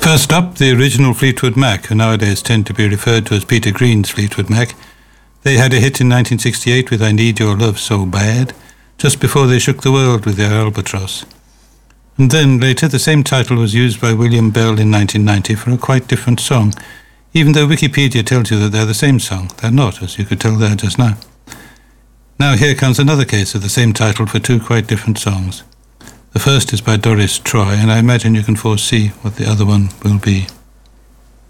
First up, the original Fleetwood Mac, who nowadays tend to be referred to as Peter Green's Fleetwood Mac. They had a hit in 1968 with I Need Your Love So Bad, just before they shook the world with their Albatross. And then later, the same title was used by William Bell in 1990 for a quite different song, even though Wikipedia tells you that they're the same song. They're not, as you could tell there just now. Now here comes another case of the same title for two quite different songs. The first is by Doris Troy, and I imagine you can foresee what the other one will be.